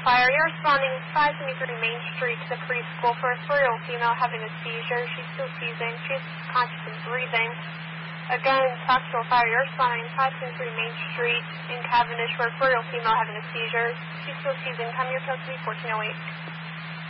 fire. You're responding 573 Main Street to the preschool for a 4-year-old female having a seizure. She's still seizing. She's conscious and breathing. Again, Foxborough Fire, you're responding 573 Main Street in Cavendish for a 4-year-old female having a seizure. She's still seizing. Come your code to me, 1408.